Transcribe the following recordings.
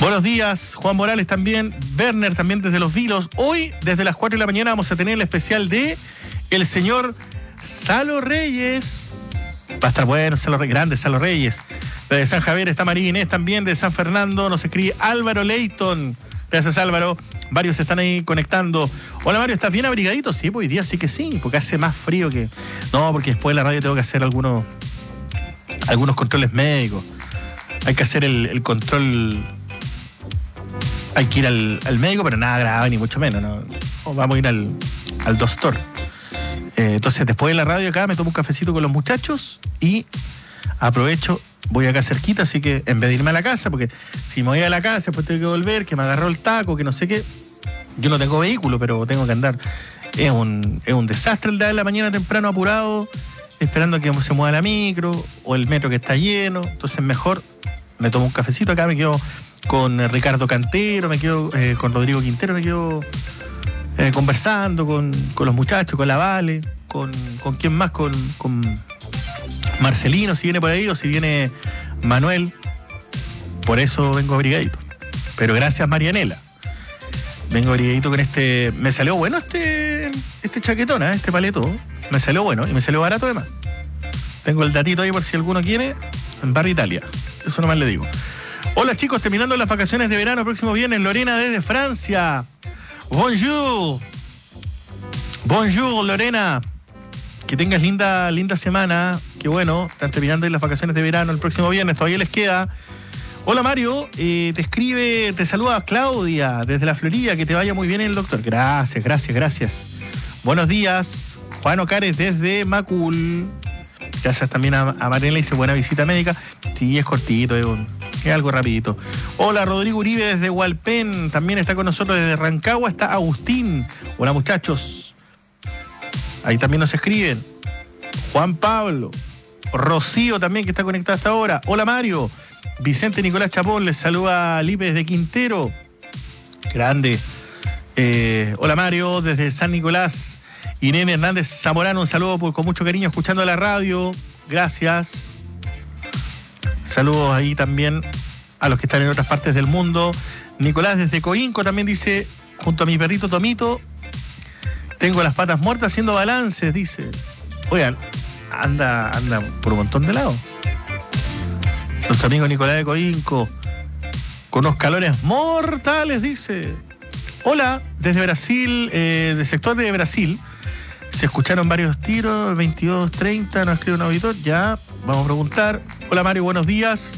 Buenos días, Juan Morales también, Werner también desde Los Vilos. Hoy, desde las 4 de la mañana, vamos a tener el especial de el señor Salo Reyes. Va a estar bueno, grande Salo Reyes. De San Javier está María Inés también, de San Fernando nos escribe Álvaro Leighton. Gracias, Álvaro. Varios se están ahí conectando. Hola, Mario, ¿estás bien abrigadito? Sí, pues hoy día sí que sí, porque hace más frío que... No, porque después de la radio tengo que hacer algunos controles médicos. Hay que hacer el control... Hay que ir al médico, pero nada grave, ni mucho menos. No vamos a ir al doctor. Entonces, después de la radio acá, me tomo un cafecito con los muchachos y aprovecho... Voy acá cerquita, así que en vez de irme a la casa, porque si me voy a la casa, después tengo que volver, que me agarró el taco, que no sé qué. Yo no tengo vehículo, pero tengo que andar. Es un desastre el día de la mañana temprano, apurado, esperando que se mueva la micro o el metro que está lleno. Entonces mejor me tomo un cafecito acá, me quedo con Ricardo Cantero, me quedo con Rodrigo Quintero, me quedo conversando con los muchachos, con la Vale, con quién más, con Marcelino, si viene por ahí, o si viene Manuel. Por eso vengo abrigadito. Pero gracias, Marianela. Vengo abrigadito con este... Me salió bueno este chaquetón, este paleto. Me salió bueno y me salió barato además. Tengo el datito ahí por si alguno quiere. En Barra Italia. Eso nomás le digo. Hola, chicos, terminando las vacaciones de verano, próximo viernes, Lorena desde Francia. Bonjour. Bonjour, Lorena. Que tengas linda semana. Qué bueno, están terminando las vacaciones de verano el próximo viernes, todavía les queda. Hola, Mario, te saluda Claudia desde la Florida, que te vaya muy bien el doctor. Gracias. Buenos días, Juan Ocares desde Macul. Gracias también a Mariela, dice buena visita médica. Sí, es cortito, es algo rapidito. Hola, Rodrigo Uribe desde Hualpén, también está con nosotros desde Rancagua, está Agustín. Hola, muchachos. Ahí también nos escriben. Juan Pablo. Rocío también, que está conectada hasta ahora. Hola, Mario. Vicente Nicolás Chapón les saluda a Lipe desde Quintero. Grande. Hola, Mario, desde San Nicolás. Irene Hernández Zamorano, un saludo con mucho cariño, escuchando la radio. Gracias. Saludos ahí también a los que están en otras partes del mundo. Nicolás desde Coinco también dice, junto a mi perrito Tomito, tengo las patas muertas haciendo balances, dice. Oigan, anda por un montón de lados. Nuestro amigo Nicolás de Coinco, con unos calores mortales, dice. Hola, desde Brasil, del sector de Brasil. Se escucharon varios tiros, 22:30, nos escribe un auditor. Ya, vamos a preguntar. Hola, Mario, buenos días.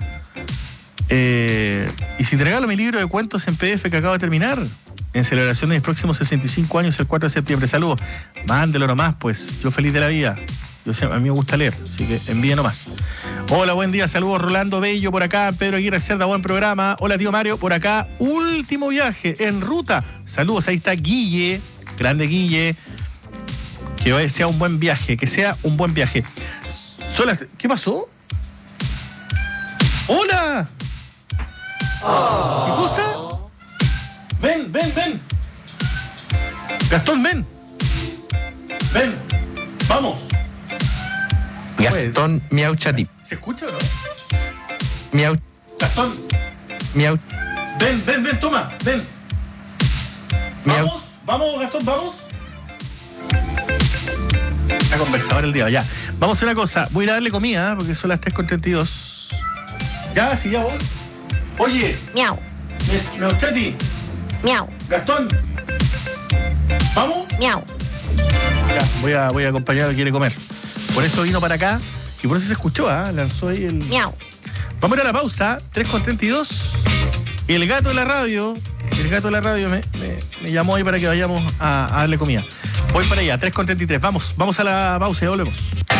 Y si te regalo mi libro de cuentos en PDF que acabo de terminar, en celebración de mis próximos 65 años, el 4 de septiembre. Saludos. Mándelo nomás, pues. Yo feliz de la vida. A mí me gusta leer, así que envíe nomás. Hola, buen día. Saludos, Rolando Bello por acá. Pedro Aguirre Cerda, buen programa. Hola, tío Mario, por acá. Último viaje en ruta. Saludos, ahí está Guille. Grande Guille. Que sea un buen viaje, ¿Qué pasó? ¡Hola! ¿Qué cosa? Ven. Gastón, ven. Vamos. Gastón Miau Chati. ¿Se escucha o no? Miau. Gastón. Miau. Ven, toma, ven. Miau. Vamos, Gastón, vamos. Está conversador el día, ya. Vamos a hacer una cosa, voy a ir a darle comida, porque son las 3:32. Ya, sí, ya voy. Oye. Miau. Miau Chati. Miau. Gastón. ¿Vamos? Miau. Ya, voy a acompañar, quiere comer. Por eso vino para acá y por eso se escuchó, lanzó ahí el... Miau. Vamos a ir a la pausa, 3:32. El gato de la radio me llamó ahí para que vayamos a darle comida. Voy para allá, 3:33. Vamos a la pausa y volvemos.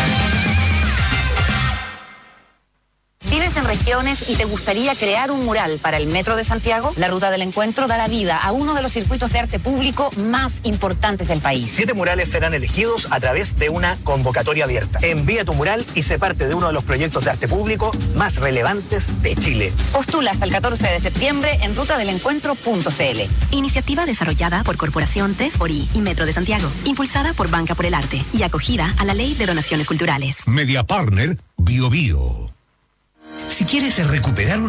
¿Vives en regiones y te gustaría crear un mural para el Metro de Santiago? La Ruta del Encuentro dará vida a uno de los circuitos de arte público más importantes del país. 7 murales serán elegidos a través de una convocatoria abierta. Envía tu mural y sé parte de uno de los proyectos de arte público más relevantes de Chile. Postula hasta el 14 de septiembre en rutadelencuentro.cl. Iniciativa desarrollada por Corporación 3xI y Metro de Santiago, impulsada por Banca por el Arte y acogida a la Ley de Donaciones Culturales. Media Partner Bio Bio. Si quieres recuperar